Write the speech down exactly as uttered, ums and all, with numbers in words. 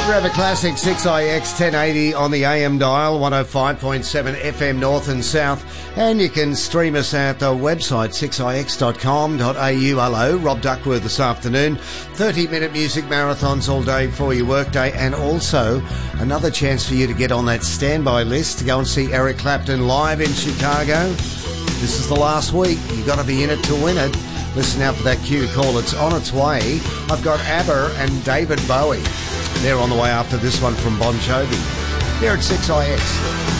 Forever Classic, six I X ten eighty on the A M dial, one oh five point seven F M North and South, and you can stream us at the website six I X dot com dot A U. Hello, Rob Duckworth this afternoon. thirty minute music marathons all day for your workday, and also another chance for you to get on that standby list to go and see Eric Clapton live in Chicago. This is the last week. You've got to be in it to win it. Listen out for that cue call. It's on its way. I've got ABBA and David Bowie. They're on the way after this one from Bon Jovi. Here at six I X.